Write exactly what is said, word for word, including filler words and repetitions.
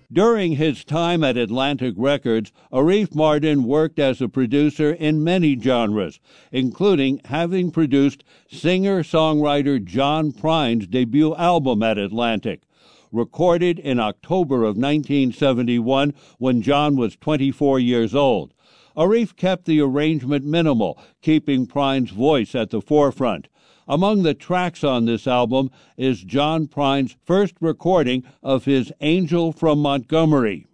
During his time at Atlantic Records, Arif Mardin worked as a producer in many genres, including having produced singer-songwriter John Prine's debut album at Atlantic. Recorded in October of nineteen seventy-one when John was twenty-four years old. Arif kept the arrangement minimal, keeping Prine's voice at the forefront. Among the tracks on this album is John Prine's first recording of his Angel from Montgomery.